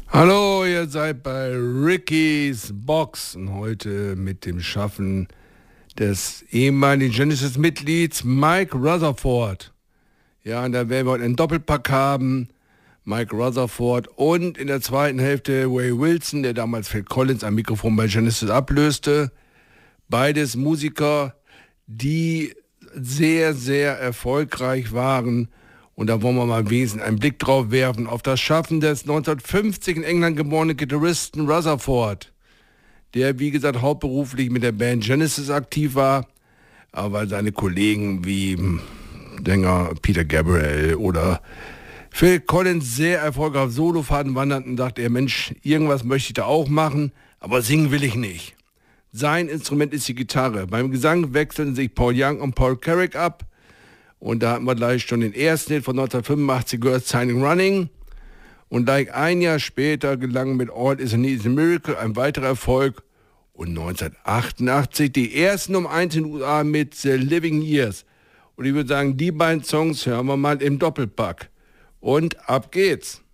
Hallo, ihr seid bei Ricky's Box und heute mit dem Schaffen des ehemaligen Genesis-Mitglieds Mike Rutherford. Ja, und da werden wir heute einen Doppelpack haben. Mike Rutherford und in der zweiten Hälfte Ray Wilson, der damals Phil Collins am Mikrofon bei Genesis ablöste. Beides Musiker, die sehr, sehr erfolgreich waren. Und da wollen wir mal wesentlich einen Blick drauf werfen, auf das Schaffen des 1950 in England geborenen Gitarristen Rutherford, der, wie gesagt, hauptberuflich mit der Band Genesis aktiv war, aber seine Kollegen wie Sänger Peter Gabriel oder Phil Collins sehr erfolgreich auf Solofahrten wanderten, dachte er, Mensch, irgendwas möchte ich da auch machen, aber singen will ich nicht. Sein Instrument ist die Gitarre. Beim Gesang wechseln sich Paul Young und Paul Carrick ab. Und da hatten wir gleich schon den ersten Hit von 1985 gehört, Signing Running. Und gleich ein Jahr später gelang mit All Is a Need is a Miracle ein weiterer Erfolg. Und 1988 die ersten Nummer 1 in den USA mit The Living Years. Und ich würde sagen, die beiden Songs hören wir mal im Doppelpack. Und ab geht's.